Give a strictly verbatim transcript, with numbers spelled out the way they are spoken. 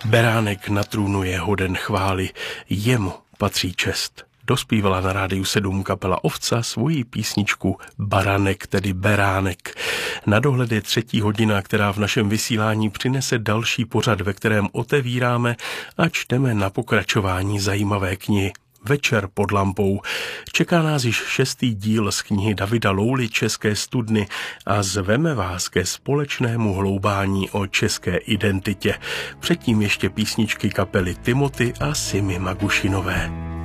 Beránek na trůnu je hoden chvály, jemu patří čest. Dospívala na Rádiu sedm kapela Ovca svoji písničku Baranek, tedy Beránek. Na dohled je třetí hodina, která v našem vysílání přinese další pořad, ve kterém otevíráme a čteme na pokračování zajímavé knihy. Večer pod lampou. Čeká nás již šestý díl z knihy Davida Louly České studny a zveme vás ke společnému hloubání o české identitě. Předtím ještě písničky kapely Timothy a Simy Magušinové.